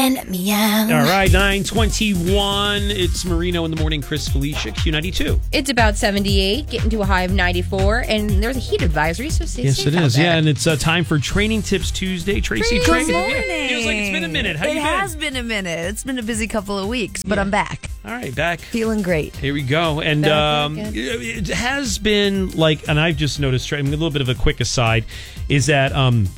let me out. All right, 9:21. It's Marino in the morning. Chris Felicia, Q92. It's about 78, getting to a high of 94, and there's a heat advisory, so stay Yes, safe it out is. there. Yeah, and it's time for Training Tips Tuesday. Tracy, Good Tracy. morning. Feels like it's been a minute. How you been? It has been a minute. It's been a busy couple of weeks, but I'm back. All right, back. Feeling great. Here we go. And it has been like, and I've just noticed, a little bit of a quick aside, is that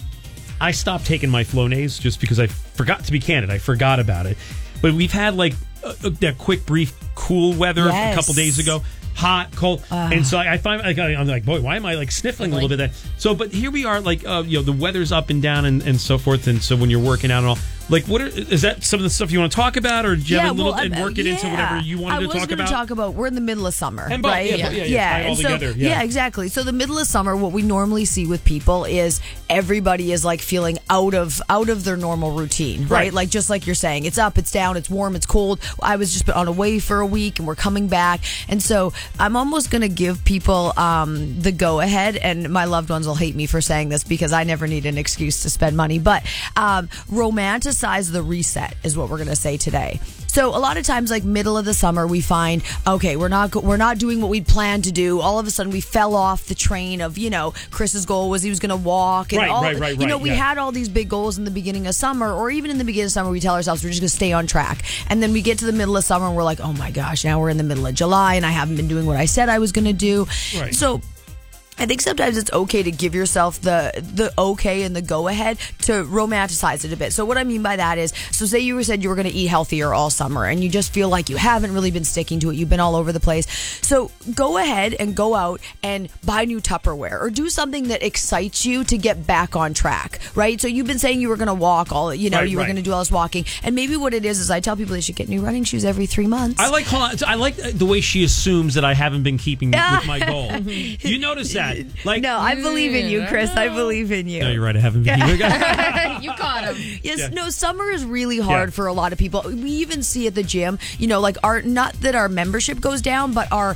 I stopped taking my Flonase just because I forgot, to be candid. I forgot about it. But we've had like that quick, brief, cool weather a couple days ago. Hot, cold, and so I find I'm like, boy, why am I like sniffling a little bit? There? So, but here we are, like, the weather's up and down and so forth, and so when you're working out and all, like, is that some of the stuff you want to talk about, or do you have a little and work it into whatever you wanted to talk about? I was going to talk about. We're in the middle of summer, and right? And so, exactly. So the middle of summer, what we normally see with people is everybody is like feeling out of their normal routine, right? Like just like you're saying, it's up, it's down, it's warm, it's cold. I was just on away for a week, and we're coming back, and so I'm almost going to give people the go ahead, and my loved ones will hate me for saying this because I never need an excuse to spend money, but romanticize the reset is what we're going to say today. So a lot of times, like middle of the summer, we find, okay, we're not doing what we'd planned to do. All of a sudden, we fell off the train of, Chris's goal was he was going to walk. And we had all these big goals in the beginning of summer, or even in the beginning of summer, we tell ourselves we're just going to stay on track. And then we get to the middle of summer and we're like, oh my gosh, now we're in the middle of July and I haven't been doing what I said I was going to do. Right. So I think sometimes it's okay to give yourself the okay and the go ahead to romanticize it a bit. So what I mean by that is, so say you said you were going to eat healthier all summer and you just feel like you haven't really been sticking to it. You've been all over the place. So go ahead and go out and buy new Tupperware or do something that excites you to get back on track, right? So you've been saying you were going to walk you were going to do all this walking. And maybe what it is I tell people they should get new running shoes every 3 months. I like the way she assumes that I haven't been keeping with my goal. You notice that? Like, no, I believe in you, Chris. I believe in you. No, you're right. I haven't been keeping. You caught him. Yes, no, summer is really hard for a lot of people. We even see at the gym, like not that our membership goes down, but our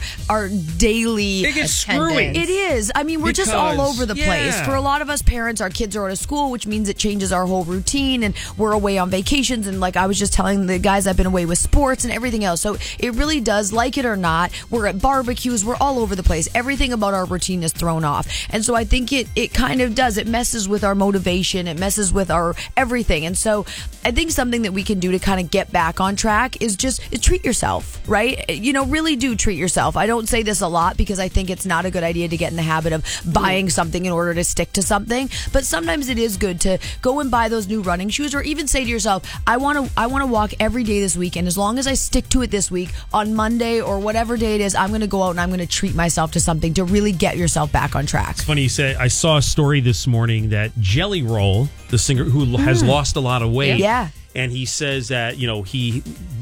daily it gets screwy. It is. I mean, we're just all over the place. For a lot of us parents, our kids are out of school, which means it changes our whole routine, and we're away on vacations. And like I was just telling the guys, I've been away with sports and everything else. So it really does, like it or not, we're at barbecues, we're all over the place. Everything about our routine is thrown off. And so I think it kind of does. It messes with our motivation. It messes with our everything. And so I think something that we can do to kind of get back on track is just treat yourself, right? Really do treat yourself. I don't say this a lot because I think it's not a good idea to get in the habit of buying something in order to stick to something. But sometimes it is good to go and buy those new running shoes, or even say to yourself, I want to walk every day this week. And as long as I stick to it this week, on Monday or whatever day it is, I'm going to go out and I'm going to treat myself to something to really get yourself back on track. It's funny you say. I saw a story this morning that Jelly Roll, the singer who has lost a lot of weight, and he says that he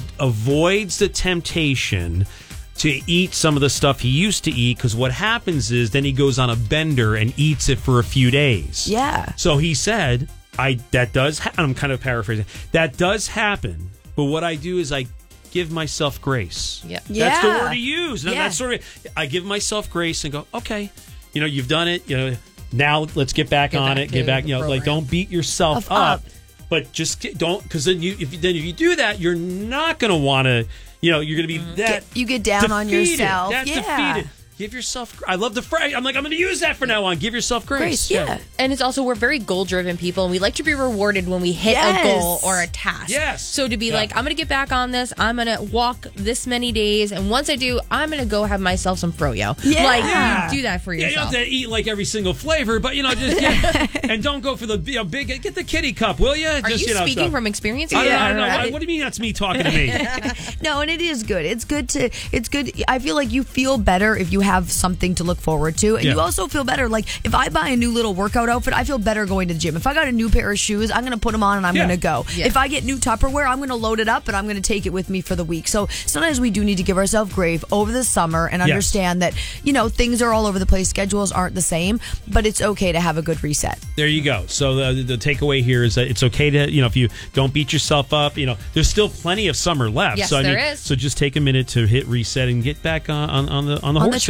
avoids the temptation to eat some of the stuff he used to eat, because what happens is then he goes on a bender and eats it for a few days. Yeah. So he said, that does. I'm kind of paraphrasing. That does happen, but what I do is I give myself grace. Yeah. That's the word to use. Now, that's sort of, I give myself grace and go, okay, you've done it. Now let's get back on it. Get back. Like, don't beat yourself up, but just don't, because then if you do that, you're not going to want to. You're going to be you get down on yourself. That's defeated. Give yourself. I love the phrase. I'm going to use that from now on. Give yourself grace. Yeah. And it's also, we're very goal-driven people, and we like to be rewarded when we hit a goal or a task. Yes. So to be like, I'm going to get back on this. I'm going to walk this many days, and once I do, I'm going to go have myself some froyo. Yeah. Do that for yourself. You don't have to eat like every single flavor, but just and don't go for the big. Get the kitty cup, will you? Are you speaking from experience? I know. What do you mean that's me talking to me? No, and it is good. It's good. I feel like you feel better if you have something to look forward to, and you also feel better. Like if I buy a new little workout outfit, I feel better going to the gym. If I got a new pair of shoes, I'm going to put them on and I'm going to go. Yeah. If I get new Tupperware, I'm going to load it up and I'm going to take it with me for the week. So sometimes we do need to give ourselves grace over the summer and understand that things are all over the place. Schedules aren't the same, but it's okay to have a good reset. There you go. So the takeaway here is that it's okay to if you don't beat yourself up. There's still plenty of summer left. Yes, so there is. So just take a minute to hit reset and get back on the horse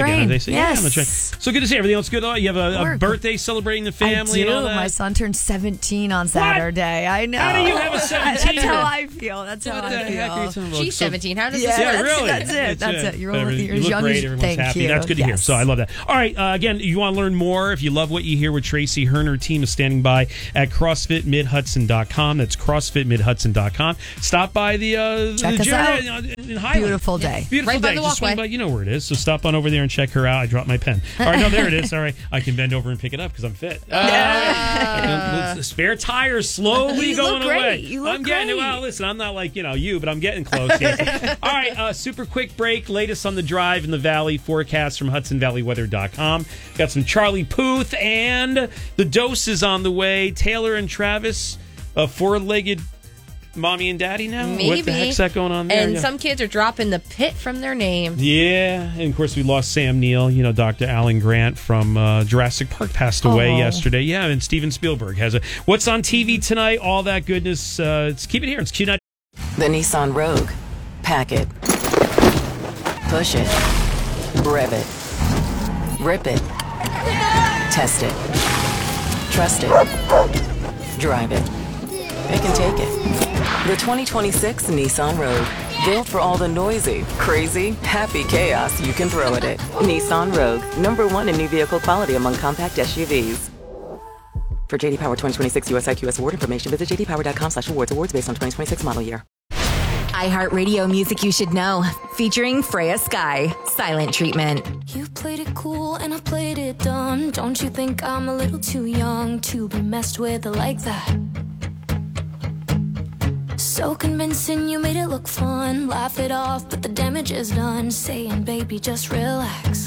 again. They say, yes. Yeah, on the train. So good to see you. Everything else good? You have a birthday celebrating the family I do. and all that? My son turned 17 on Saturday. I know. How do you have a 17? That's how I feel. That's how What I the heck are you feel. talking about? She's 17. How does Yeah, this work? really. That's it. You're you as look young great. as Everyone's thank happy. you. That's good to hear. So I love that. All right. Again, you want to learn more? If you love what you hear with Tracy, her and her team is standing by at CrossFitMidHudson.com. That's CrossFitMidHudson.com. Stop by the Check us gym out. in Highland. Beautiful day. Beautiful Right by day. the Just swing walkway. by. You know where it is. So stop on over there and check her out. I dropped my pen. All right. No, there it is. All right. I can bend over and pick it up because I'm fit. The spare tires slowly You going look great. away. You look I'm getting great. well. Listen, I'm not like you, but I'm getting close. Yes. All right, super quick break. Latest on the drive in the Valley. Forecast from HudsonValleyWeather.com. Got some Charlie Puth, and the dose is on the way. Taylor and Travis, four-legged mommy and daddy now. Maybe. What the heck's that going on there? And some kids are dropping the pit from their name. Yeah, and of course we lost Sam Neill. Dr. Alan Grant from Jurassic Park passed away yesterday. Yeah, and Steven Spielberg has a What's on TV tonight? All that goodness. Keep it here. It's Q90. The Nissan Rogue. Pack it. Push it. Rev it. Rip it. Test it. Trust it. Drive it. It can take it. The 2026 Nissan Rogue. Built for all the noisy, crazy, happy chaos you can throw at it. Nissan Rogue. #1 in new vehicle quality among compact SUVs. For JD Power 2026 US IQS award information, visit jdpower.com/awards. Awards based on 2026 model year. iHeartRadio Music You Should Know, featuring Freya Sky, Silent Treatment. You played it cool and I played it dumb. Don't you think I'm a little too young to be messed with like that? So convincing, you made it look fun. Laugh it off, but the damage is done. Saying, baby, just relax.